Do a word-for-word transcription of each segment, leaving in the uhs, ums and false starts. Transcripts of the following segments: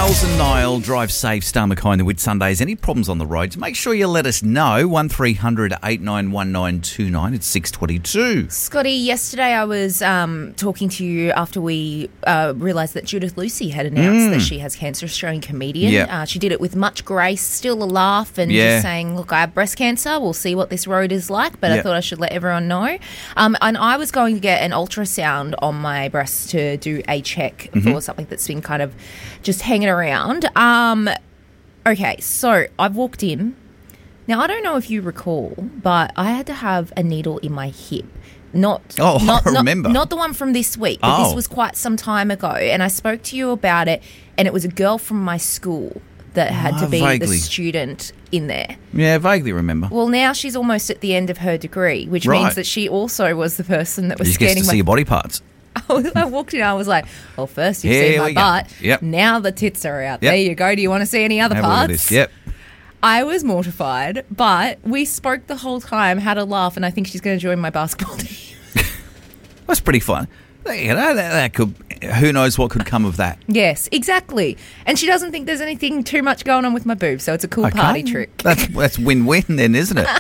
Miles and Niall, drive safe, Star McKay the Whit Sundays. Any problems on the roads, make sure you let us know. one three hundred eight nine one nine two nine. It's six twenty-two. Scotty, yesterday I was um, talking to you after we uh, realised that Judith Lucy had announced Mm. that she has cancer, Australian comedian. Yep. Uh, she did it with much grace, still a laugh, and Yeah. just saying, look, I have breast cancer. We'll see what this road is like, but I Yep. thought I should let everyone know. Um, and I was going to get an ultrasound on my breast to do a check Mm-hmm. for something that's been kind of just hanging around. Um, okay, so I've walked in. Now, I don't know if you recall, but I had to have a needle in my hip. Not, Oh, I not, remember. Not, not the one from this week, but Oh. this was quite some time ago. And I spoke to you about it, and it was a girl from my school that had Oh, to be vaguely. the student in there. Yeah, vaguely remember. Well, now she's almost at the end of her degree, which Right. means that she also was the person that was You get to scanning see my... your body parts. I walked in, I was like, well, first you've Here seen my we go. butt. Yep. Now the tits are out. Yep. There you go. Do you want to see any other Have a look at parts? this. Yep. I was mortified, but we spoke the whole time, had a laugh, and I think she's going to join my basketball team. That's pretty fun. You know, that, that could. Who knows what could come of that? Yes, exactly. And she doesn't think there's anything too much going on with my boobs, so it's a cool Okay. party trick. That's that's win-win then, isn't it?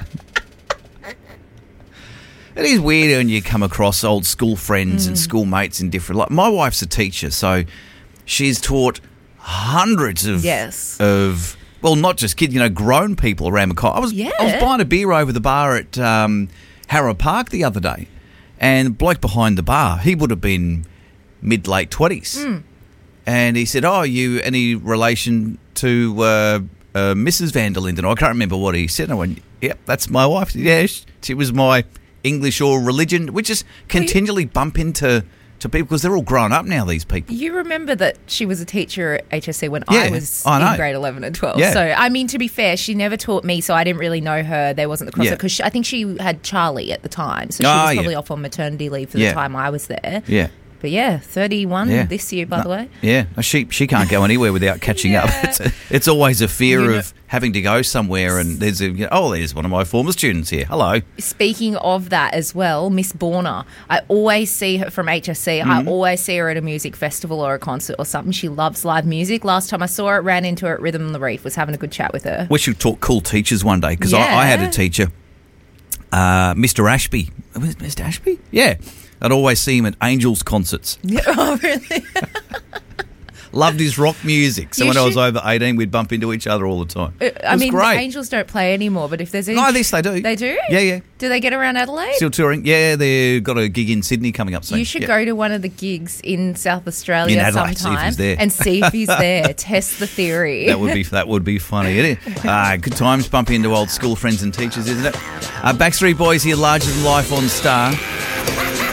It is weird when you come across old school friends Mm. and schoolmates in different. Like my wife's a teacher, so she's taught hundreds of Yes. of well, not just kids, you know, grown people around Mackay. I was Yeah. I was buying a beer over the bar at um, Harrow Park the other day, and the bloke behind the bar, he would have been mid late twenties, Mm. and he said, "Oh, you any relation to uh, uh, Missus Van der Linden?" I can't remember what he said. And I went, "Yep, that's my wife. Yeah, she, she was my English or religion." We just continually bump into to people because they're all grown up now. These people. You remember that she was a teacher at H S C when Yeah, I was I know. in grade eleven and twelve. Yeah. So, I mean, to be fair, she never taught me, so I didn't really know her. There wasn't the crossover Yeah. because I think she had Charlie at the time, so she Ah, was yeah. probably off on maternity leave for Yeah. the time I was there. Yeah. But yeah, thirty-one Yeah. this year, by No, the way. Yeah, she she can't go anywhere without catching up. Yeah. It's, it's always a fear You know- of having to go somewhere, and there's a you know, oh, there's one of my former students here. Hello. Speaking of that as well, Miss Borner, I always see her from H S C. Mm-hmm. I always see her at a music festival or a concert or something. She loves live music. Last time I saw her, ran into her at Rhythm on the Reef, was having a good chat with her. We should talk cool teachers one day because I, I had a Yeah. teacher, uh, Mister Ashby. Was it Mister Ashby? Yeah. I'd always see him at Angels concerts. Oh, really? Loved his rock music. So You when I was should- over eighteen, we'd bump into each other all the time. It I was mean, great. the Angels don't play anymore, but if there's any... No, this they do. They do? Yeah, yeah. Do they get around Adelaide? Still touring. Yeah, they've got a gig in Sydney coming up soon. You should Yeah. go to one of the gigs in South Australia In Adelaide, see if sometime he's there. and see if he's there. Test the theory. That would be that would be funny, isn't it? Uh, good times bumping into old school friends and teachers, isn't it? Uh, Backstreet Boys here, larger than life on Star.